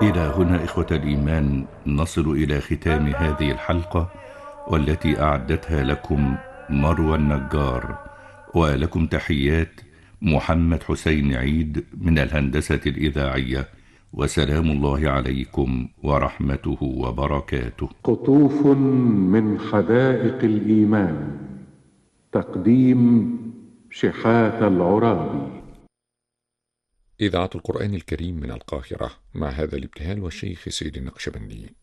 إلى هنا إخوة الإيمان نصل إلى ختام هذه الحلقة، والتي أعدتها لكم مروى النجار، ولكم تحيات محمد حسين عيد من الهندسة الإذاعية، وسلام الله عليكم ورحمته وبركاته. قطوف من حدائق الإيمان، تقديم شحات العرابي. إذاعة القرآن الكريم من القاهرة، مع هذا الابتهال والشيخ سيد النقشبندي.